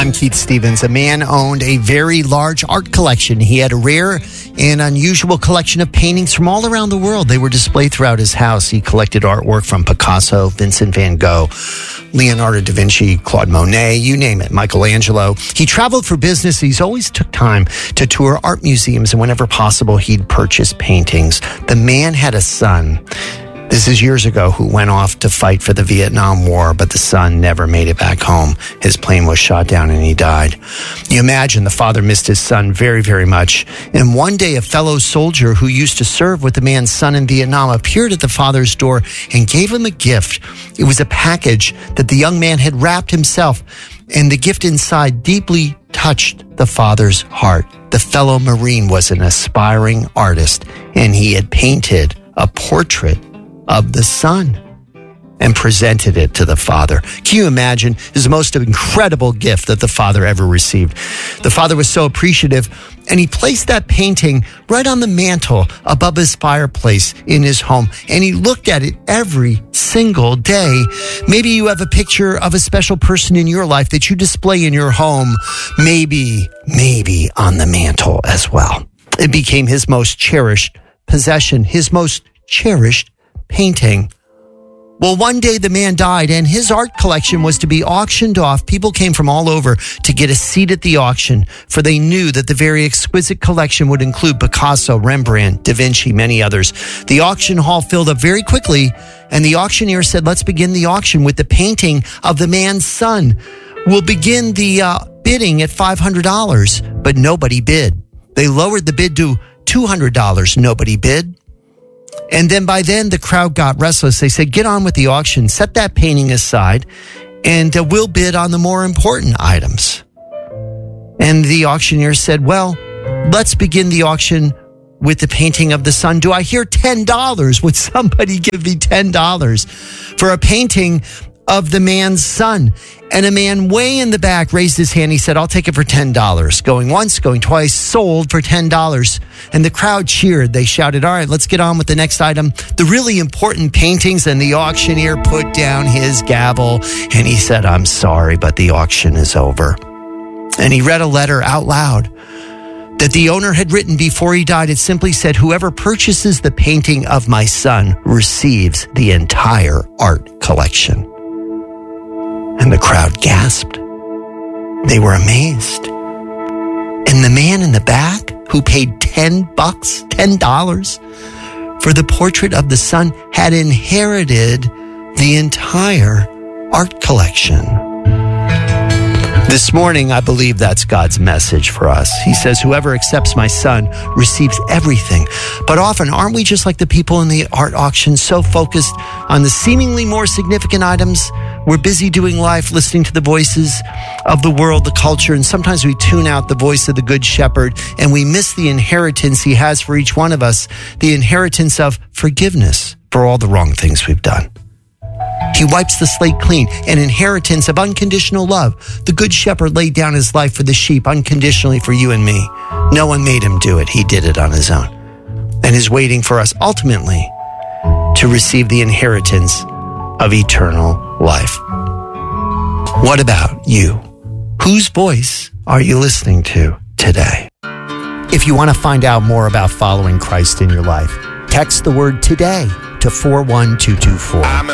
I'm Keith Stevens. A man owned a very large art collection. He had a rare and unusual collection of paintings from all around the world. They were displayed throughout his house. He collected artwork from Picasso, Vincent van Gogh, Leonardo da Vinci, Claude Monet, you name it, Michelangelo. He traveled for business. He's always took time to tour art museums, and whenever possible, he'd purchase paintings. The man had a son. This is years ago, who went off to fight for the Vietnam War, but the son never made it back home. His plane was shot down and he died. You imagine the father missed his son very, very much. And one day, a fellow soldier who used to serve with the man's son in Vietnam appeared at the father's door and gave him a gift. It was a package that the young man had wrapped himself, and the gift inside deeply touched the father's heart. The fellow Marine was an aspiring artist, and he had painted a portrait of the son and presented it to the father. Can you imagine? It was the most incredible gift that the father ever received. The father was so appreciative, and he placed that painting right on the mantle above his fireplace in his home, and he looked at it every single day. Maybe you have a picture of a special person in your life that you display in your home, maybe on the mantle as well. It became his most cherished possession, his most cherished painting. Well, one day the man died, and his art collection was to be auctioned off. People came from all over to get a seat at the auction, for they knew that the very exquisite collection would include Picasso, Rembrandt, Da Vinci, many others. The auction hall filled up very quickly, and the auctioneer said, "Let's begin the auction with the painting of the man's son. We'll begin the bidding at $500, but nobody bid. They lowered the bid to $200. Nobody bid. And then by then, the crowd got restless. They said, "Get on with the auction. Set that painting aside, and we'll bid on the more important items." And the auctioneer said, "Well, let's begin the auction with the painting of the son. Do I hear $10? Would somebody give me $10 for a painting of the man's son?" And a man way in the back raised his hand. He said, "I'll take it for $10. Going once, going twice, sold for $10. And the crowd cheered. They shouted, "All right, let's get on with the next item, the really important paintings." And the auctioneer put down his gavel and he said, "I'm sorry, but the auction is over." And he read a letter out loud that the owner had written before he died. It simply said, "Whoever purchases the painting of my son receives the entire art collection." And the crowd gasped. They were amazed. And the man in the back who paid $10 for the portrait of the son had inherited the entire art collection. This morning, I believe that's God's message for us. He says, "Whoever accepts my son receives everything." But often, aren't we just like the people in the art auction, so focused on the seemingly more significant items? We're busy doing life, listening to the voices of the world, the culture, and sometimes we tune out the voice of the Good Shepherd, and we miss the inheritance he has for each one of us, the inheritance of forgiveness for all the wrong things we've done. He wipes the slate clean, an inheritance of unconditional love. The Good Shepherd laid down his life for the sheep unconditionally for you and me. No one made him do it. He did it on his own, and is waiting for us ultimately to receive the inheritance of eternal life. What about you? Whose voice are you listening to today? If you want to find out more about following Christ in your life, text the word "today" to 41224.